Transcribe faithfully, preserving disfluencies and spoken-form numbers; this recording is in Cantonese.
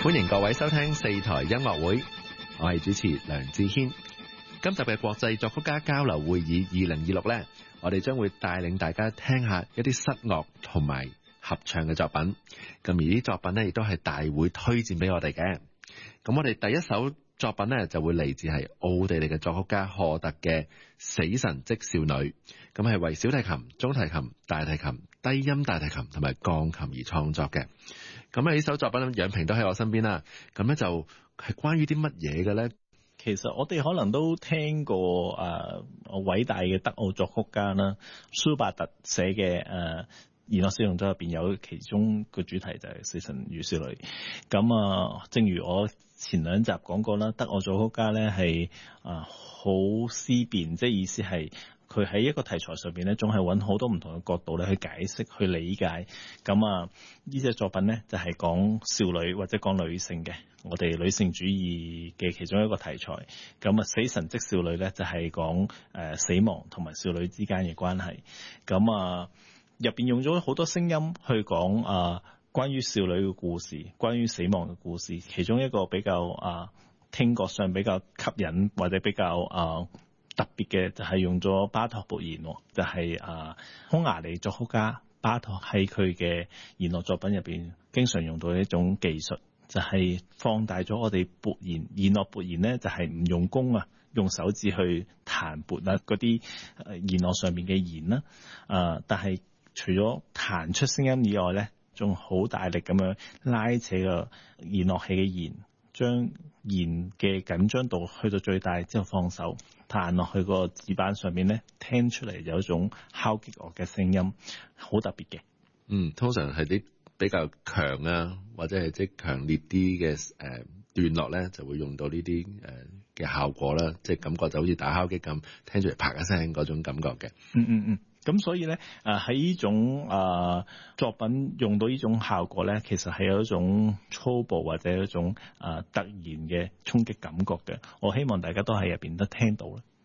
歡迎各位收聽四台音樂會，我係主持梁志軒。今集嘅國際作曲家交流會議二零二六呢，我哋將會帶領大家聽下一啲室樂同埋合唱嘅作品。咁而啲作品呢，亦都係大會推薦俾我哋嘅。咁我哋第一首作品呢，就會嚟自係奧地利嘅作曲家賀特嘅《死神即少女》，咁係為小提琴、中提琴、大提琴、低音大提琴同埋鋼琴而創作嘅。咁啊呢首作品楊平都喺我身邊啦。咁咧就係關於啲乜嘢嘅咧？ 其實我哋可能都聽過誒偉大嘅德奧作曲家啦，舒伯特寫嘅誒《弦樂四重奏》入邊有其中個主題就係死神與少女。咁啊，正如我前兩集講過啦，德奧作曲家咧係啊好思辨，即係意思係佢喺一個題材上邊咧，總係揾好多唔同嘅角度咧去解釋、去理解。咁啊，呢隻作品咧就係講少女或者講女性嘅，我哋女性主義嘅其中一個題材。咁啊，死神即少女咧就係講誒死亡同埋少女之間嘅關係。咁啊，入邊用咗好多聲音去講啊關於少女嘅故事，關於死亡嘅故事。其中一個比較啊聽覺上比較吸引或者比較啊特別嘅就係用咗巴托勃言，就係、是、啊匈牙利作曲家巴托喺佢嘅弦樂作品入邊經常用到一種技術，就係、是、放大咗我哋撥弦。弦樂撥弦咧就係唔用弓啊，用手指去彈撥啊嗰啲弦樂上面嘅弦啦。啊，但係除咗彈出聲音以外咧，仲好大力咁樣拉扯個弦樂器嘅弦，將弦嘅緊張度去到最大之後放手彈落去個指板上面咧，聽出嚟有一種敲擊樂嘅聲音，好特別嘅。 嗯，通常係啲比較強啊，或者係即係強烈啲嘅誒段落咧，就會用到呢啲誒嘅效果啦，即係感覺就好似打敲擊咁，聽住嚟啪一聲嗰種感覺嘅。 嗯嗯嗯。咁所以咧，誒喺呢種誒、呃、作品用到呢種效果咧，其實係有一種粗暴或者一種誒、呃、突然嘅衝擊感覺嘅。我希望大家都喺入邊都聽到啦。